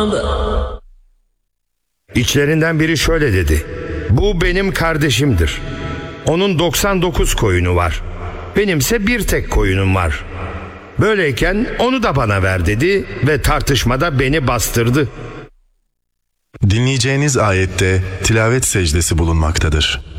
İçlerinden biri şöyle dedi: bu benim kardeşimdir. Onun 99 koyunu var. Benimse bir tek koyunum var. Böyleyken onu da bana ver dedi ve tartışmada beni bastırdı. Dinleyeceğiniz ayette tilavet secdesi bulunmaktadır.